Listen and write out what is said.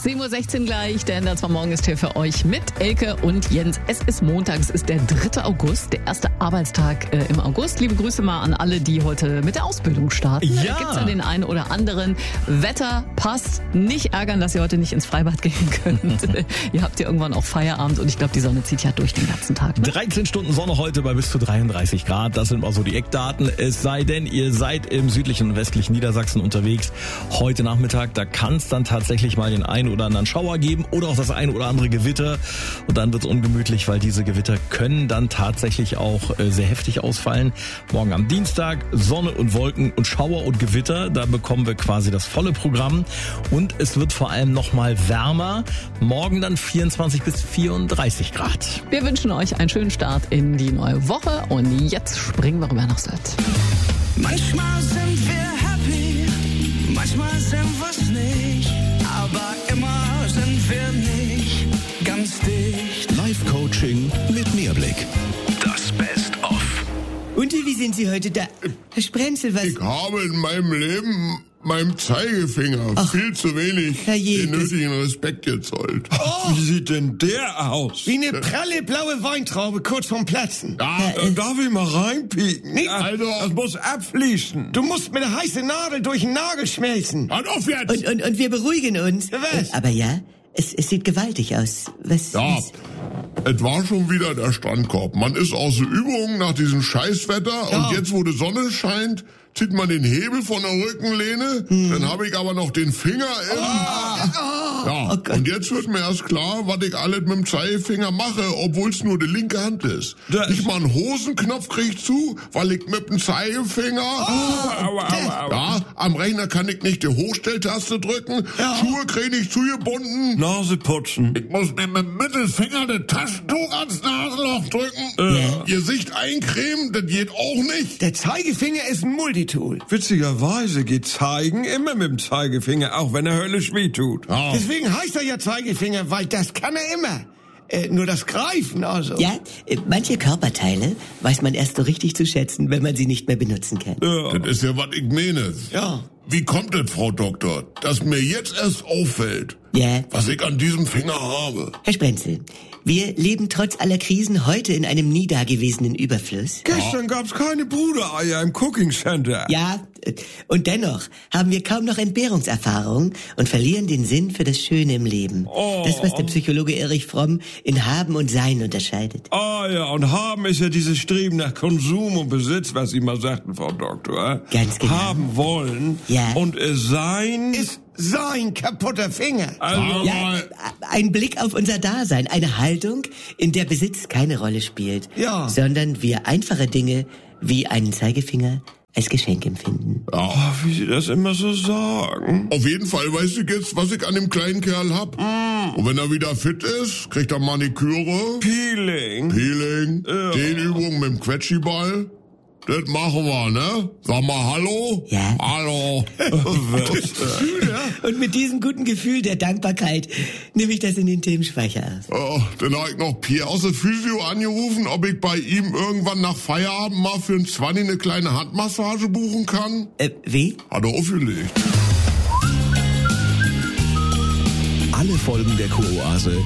7.16 Uhr gleich, der Ender Morgen ist hier für euch mit Elke und Jens. Es ist Montag, es ist der 3. August, der erste Arbeitstag im August. Liebe Grüße mal an alle, die heute mit der Ausbildung starten. Ja. Da gibt's ja den einen oder anderen. Wetter passt, nicht ärgern, dass ihr heute nicht ins Freibad gehen könnt. Ihr habt ja irgendwann auch Feierabend und ich glaube, die Sonne zieht ja durch den ganzen Tag. Ne? 13 Stunden Sonne heute bei bis zu 33 Grad. Das sind mal so die Eckdaten. Es sei denn, ihr seid im südlichen und westlichen Niedersachsen unterwegs. Heute Nachmittag, da kann es dann tatsächlich mal den einen oder anderen Schauer geben oder auch das eine oder andere Gewitter. Und dann wird es ungemütlich, weil diese Gewitter können dann tatsächlich auch sehr heftig ausfallen. Morgen am Dienstag Sonne und Wolken und Schauer und Gewitter. Da bekommen wir quasi das volle Programm. Und es wird vor allem noch mal wärmer. Morgen dann 24 bis 34 Grad. Wir wünschen euch einen schönen Start in die neue Woche und jetzt springen wir rüber nach Sylt. Manchmal sind wir happy, manchmal sind wir's nicht, aber immer sind wir nicht ganz dicht. Live-Coaching mit Mehrblick. Das Best-of. Und wie sind Sie heute da? Herr Sprenzel, was... Ich habe in meinem Leben meinem Zeigefinger viel zu wenig herrje, den nötigen Respekt gezollt. Wie sieht denn der aus? Wie eine pralle blaue Weintraube kurz vorm Platzen. Darf ich mal reinpieken? Nee, also, Das muss abfließen. Du musst mit der heißen Nadel durch den Nagel schmelzen. halt auf jetzt! Und wir beruhigen uns. Was? Aber ja, es sieht gewaltig aus. Was? Ja, es war schon wieder der Strandkorb. Man ist aus der Übung nach diesem Scheißwetter und jetzt, wo die Sonne scheint, zieht man den Hebel von der Rückenlehne, dann habe ich aber noch den Finger im... und jetzt wird mir erst klar, was ich alles mit dem Zeigefinger mache, obwohl es nur die linke Hand ist. Nicht mal einen Hosenknopf krieg ich zu, weil ich mit dem Zeigefinger... am Rechner kann ich nicht die Hochstelltaste drücken, Schuhe krieg ich zugebunden. Nase putzen. Ich muss mir mit dem Mittelfinger das Taschentuch ans Nasenloch drücken. Gesicht eincremen, das geht auch nicht. Der Zeigefinger ist ein Multitool. Witzigerweise geht Zeigen immer mit dem Zeigefinger, auch wenn er höllisch weh tut. Deswegen heißt er ja Zeigefinger, weil das kann er immer. Nur das Greifen also. Ja, manche Körperteile weiß man erst so richtig zu schätzen, wenn man sie nicht mehr benutzen kann. Das ist ja, was ich meine. Ja. Wie kommt es, Frau Doktor, dass mir jetzt erst auffällt, Ja, was ich an diesem Finger habe? Herr Sprenzel, wir leben trotz aller Krisen heute in einem nie dagewesenen Überfluss. Gestern gab's keine Brudereier im Cooking Center. Ja, und dennoch haben wir kaum noch Entbehrungserfahrung und verlieren den Sinn für das Schöne im Leben. Das, was der Psychologe Erich Fromm in Haben und Sein unterscheidet. Ja, und haben ist ja dieses Streben nach Konsum und Besitz, was Sie mal sagten, Frau Doktor. Ganz genau. Haben wollen. Ja. Und es sein... Ist sein kaputter Finger. Also, Ja, ein Blick auf unser Dasein, eine Haltung, in der Besitz keine Rolle spielt, Ja. sondern wir einfache Dinge wie einen Zeigefinger als Geschenk empfinden. wie Sie das immer so sagen. Auf jeden Fall weiß ich jetzt, was ich an dem kleinen Kerl hab. Und wenn er wieder fit ist, kriegt er Maniküre, Peeling. Peeling, Dehnübungen mit dem Quetschiball. Das machen wir, ne? Sag mal Hallo? Ja. Hallo. Und mit diesem guten Gefühl der Dankbarkeit nehme ich das in den Themenspeicher auf. Dann hab ich noch Pierre aus der Physio angerufen, ob ich bei ihm irgendwann nach Feierabend mal für einen 20 eine kleine Handmassage buchen kann. Wie? Hat er aufgelegt. Alle Folgen der Kuroase